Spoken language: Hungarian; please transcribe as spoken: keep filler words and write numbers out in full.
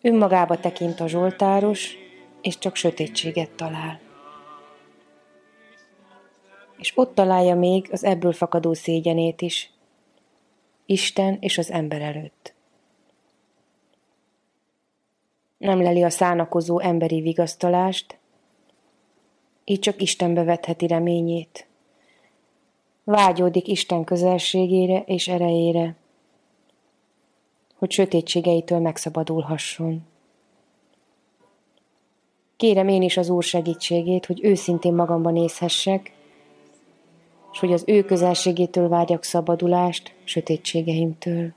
Önmagába tekint a zsoltáros, és csak sötétséget talál. És ott találja még az ebből fakadó szégyenét is, Isten és az ember előtt. Nem leli a szánakozó emberi vigasztalást, így csak Istenbe vetheti reményét. Vágyódik Isten közelségére és erejére, hogy sötétségeitől megszabadulhasson. Kérem én is az Úr segítségét, hogy őszintén magamban nézhessek, és hogy az ő közelségétől vágyak szabadulást sötétségeimtől.